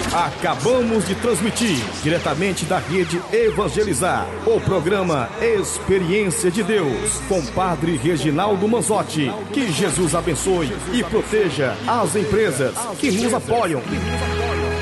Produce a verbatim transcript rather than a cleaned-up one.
Acabamos de transmitir diretamente da Rede Evangelizar o programa Experiência de Deus com Padre Reginaldo Manzotti. Que Jesus abençoe e proteja as empresas que nos apoiam.